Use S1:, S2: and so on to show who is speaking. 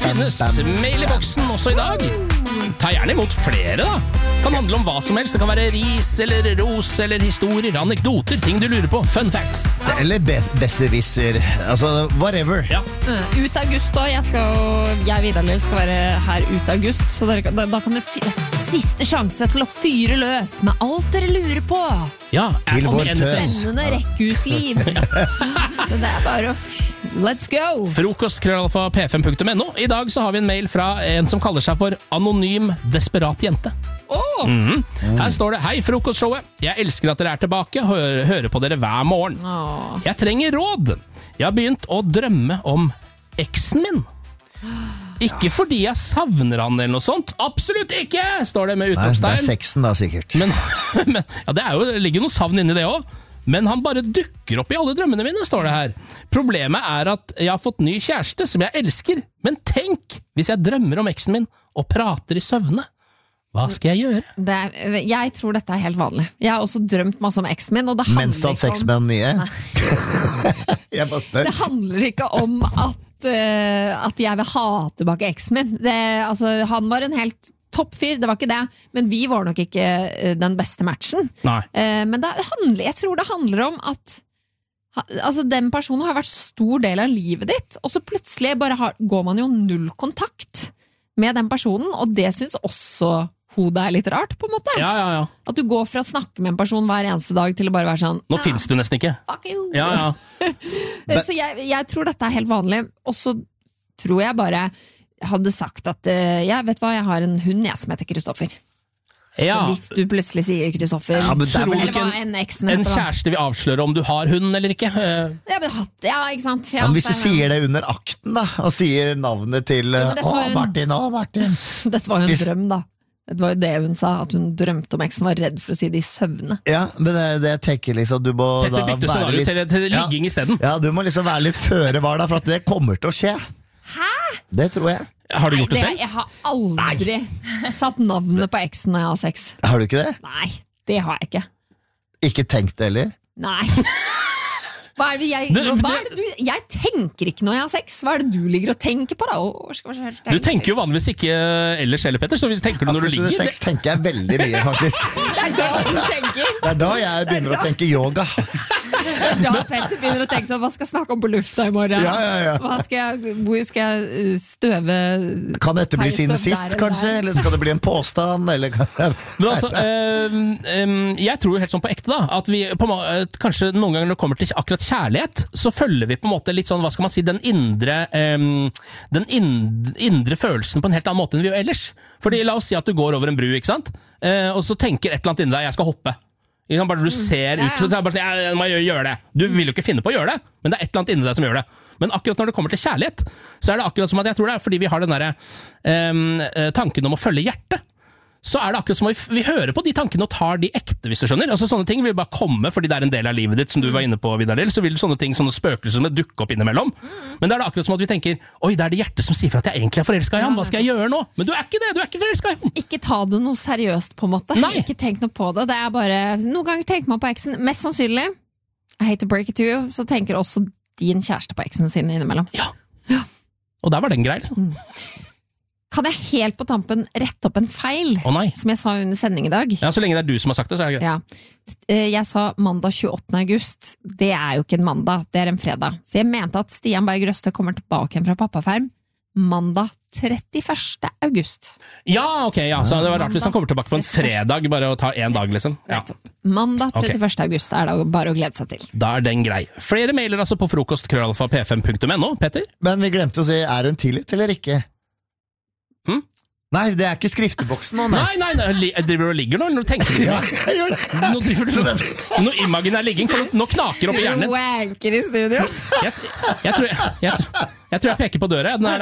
S1: finnes mail i boksen også i dag. Ta gjerne imot flere da. Kan handle om hva som helst. Det kan være ris eller ros eller historier, anekdoter, ting du lurer på, fun facts.
S2: Eller besserwisser, altså whatever.
S1: Ja.
S3: Ut august da, jeg Vidar Lill skal være her ut august, så da kan dere siste sjanse til å fyre løs med alt dere lurer på.
S1: Ja,
S2: Til vår tøs.
S3: Spennende rekkehusliv. Så det bare let's go.
S1: Frokost@p5.no. I dag så har vi en mail fra en som kaller seg for Anonym Desperat Jente. Her står det: Hei frokostshowet, jeg elsker at dere er tilbake og hører på dere hver morgen. Jeg trenger råd. Jeg har begynt å drømme om eksen min. Ikke fordi jeg savner han eller noe sånt. Absolutt ikke, står det med
S2: Nei, det
S1: utropstegn.
S2: sexen da sikkert.
S1: Men ja, det ligger noe savn inni det også. Men han bare dukker opp i alle drømmene mine, står det her. Problemet er at jeg har fått ny kjæreste som jeg elsker. Men tenk hvis jeg drømmer om eksen min og prater i søvne. Hva skal jeg gjøre?
S3: Jeg tror dette er helt vanlig. Jeg har også drømt masse om eksen min, og det handler
S2: Mens du har hatt sex med den nye? Jeg bare spør.
S3: Det handler ikke om at jeg vil ha tilbake eksen min. Han var en helt toppfyr, det var ikke det, men vi var nok ikke den beste matchen.
S1: Nei.
S3: Men jeg tror det handler om at den personen har vært stor del av livet ditt, og så plutselig går man jo null kontakt med den personen, og det synes også hodet er litt rart, på en måte.
S1: Ja.
S3: At du går fra å snakke med en person hver eneste dag til å bare være sånn
S1: Nå finnes du nesten ikke.
S3: Fuck you.
S1: Ja.
S3: Så jeg tror dette er helt vanlig, og så tror jeg bare hadde sagt at vet hva, jeg har en hund som heter Kristoffer.
S1: Ja.
S3: Så hvis du plutselig sier Kristoffer,
S1: Tror du
S3: eller
S1: ikke
S3: hva eksen
S1: en
S3: heter, da.
S1: kjæreste vil avsløre om du har hund eller ikke?
S3: Ikke sant?
S2: Men hvis du sier det under akten da, og sier navnet til Martin.
S3: Dette var jo en drøm da. Det var jo det hun sa, at hun drømte om eksen, var redd for å si det i søvne.
S2: Ja, men det jeg tenker liksom, du må
S1: Petter
S2: da
S1: bytter
S2: være litt
S1: til ligging i stedet.
S2: Ja, du må liksom være litt føre var da, for at det kommer til å skje.
S3: Hæ?
S2: Det tror jeg.
S1: Har du gjort det selv?
S3: Jeg har aldri satt navnet på eksen når jeg har sex.
S2: Har du ikke det?
S3: Nei, det har jeg ikke.
S2: Ikke tenkt det heller?
S3: Nei. Hva er det jeg tenker ikke når jeg har sex. Hva er det du ligger og tenker på da?
S1: Du tenker jo vanligvis ikke ellers heller, Petter. Så hvis tenker du når du ligger
S2: sex tenker jeg veldig mye, faktisk.
S3: Det er da du tenker.
S2: Det er da jeg begynner å tenke yoga.
S3: Da Petter begynner å tenke sånn, hva skal jeg snakke om på lufta i morgen?
S2: Ja.
S3: Hvor skal jeg støve?
S2: Kan dette bli siden sist, kanskje? Eller skal det bli en påstand? Eller?
S1: Men altså, jeg tror jo helt sånn på ekte da, at vi kanskje noen ganger når det kommer til akkurat kjærlighet, så følger vi på en måte litt sånn, hva skal man si, den indre følelsen på en helt annen måte enn vi gjør ellers. Fordi la oss si at du går over en bru, ikke sant? Og så tenker et eller annet inni deg, jeg skal hoppe. Bare du ser ut, så jeg må gjøre det. Du vil jo ikke finne på å gjøre det, men det er et eller annet inni deg som gjør det. Men akkurat når det kommer til kjærlighet, så er det akkurat som at jeg tror det er fordi vi har den der tanken om å følge hjertet. Så er det akkurat som at vi hører på de tankene og tar de ekte, hvis du skjønner. Altså sånne ting vil bare komme fordi det er en del av livet ditt, som du var inne på, Vidar Lill, så vil sånne ting, sånne spøkelser som dukke opp innimellom. Men da er det akkurat som at vi tenker, oi, det er det hjertet som sier for at jeg egentlig er forelsket i ham, hva skal jeg gjøre nå? Men du er ikke det, du er ikke forelsket i ham.
S3: Ikke ta det noe seriøst på en måte.
S1: Nei.
S3: Ikke tenk noe på det. Det er bare, noen ganger tenker man på eksen. Mest sannsynlig, I hate to break it to you, så tenker også din kjæreste på eksen sin innimellom.
S1: Ja. Og der var den grei, liksom.
S3: Kan jeg helt på tampen rette opp en feil, som jeg sa under sending i dag?
S1: Ja, så lenge det er du som har sagt det, så er det greit.
S3: Ja. Jeg sa mandag 28. august. Det er jo ikke en mandag, det er en fredag. Så jeg mente at Stian Berg Røste kommer tilbake igjen fra pappaferm mandag 31. august.
S1: Ja, ok, ja. Så det var rart hvis han kommer tilbake på en fredag, bare å ta en dag, liksom. Ja.
S3: Mandag 31. august er det bare å glede seg til.
S1: Da er den grei. Flere mailer altså på frokost@p5.no, Petter?
S2: Men vi glemte å si, er hun tilgitt eller ikke? Nei, det er ikke skrifteboksen nå.
S1: Nei, driver du og ligger nå? Når du tenker det?
S2: Ja, jeg gjør det.
S1: Nå driver du noe imaginær ligging, for nå knaker opp i hjernen.
S3: Du wanker i studio.
S1: Jeg tror jeg peker på døra. Den er der.